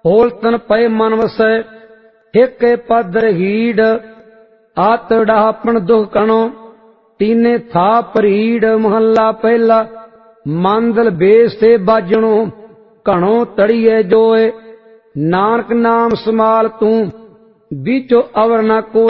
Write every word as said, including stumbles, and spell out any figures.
होलतन पय मन वसै एक पद हीड़ आत डापन दुख कणो तीने था परीड़ महला पहला मांदल बेस ते बाजणो घणो तड़िए जोए नानक नाम समाल तू बीचो अवर न कोई